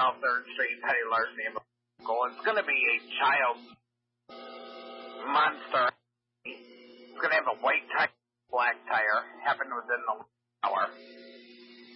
off 3rd Street, petty larceny of a vehicle. It's going to be a child monster. It's going to have a white tire, black tire. Happened within the